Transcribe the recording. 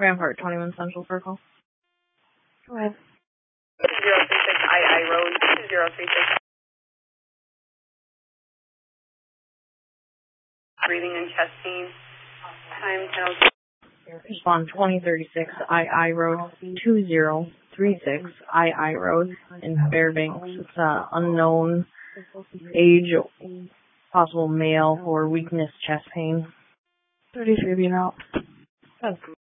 Rampart, 21 Central Circle. Go ahead. 2036 II Road, 2036. Breathing and chest pain. Time 10. Respond 2036 II Road, 2036 II Road in Fairbanks. It's unknown age, possible male, or weakness, chest pain. 33 being out.